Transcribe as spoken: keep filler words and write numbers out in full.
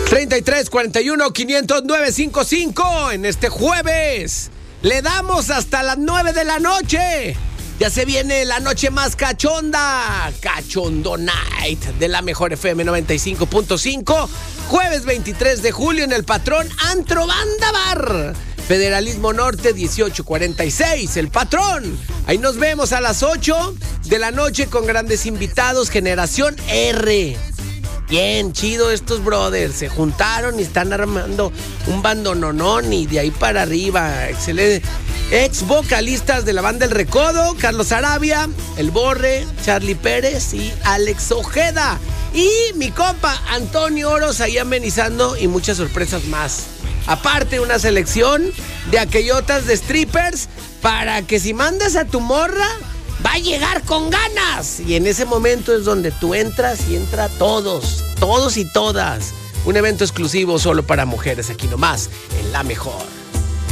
treinta y tres, cuarenta y uno, quinientos nueve cincuenta y cinco. En este jueves le damos hasta las nueve de la noche. Ya se viene la noche más cachonda, Cachondo Night de la mejor F M noventa y cinco punto cinco. Jueves veintitrés de julio en el Patrón Antro Banda Bar, Federalismo Norte dieciocho cuarenta y seis, El Patrón. Ahí nos vemos a las ocho de la noche con grandes invitados, Generación R. Bien chido estos brothers, se juntaron y están armando un bandononón y de ahí para arriba. Excelente. Ex vocalistas de la banda El Recodo, Carlos Arabia, El Borre, Charlie Pérez y Alex Ojeda. Y mi compa Antonio Oros ahí amenizando y muchas sorpresas más. Aparte una selección de aquellotas de strippers para que si mandas a tu morra va a llegar con ganas. Y en ese momento es donde tú entras y entra todos, todos y todas. Un evento exclusivo solo para mujeres aquí nomás, en La Mejor.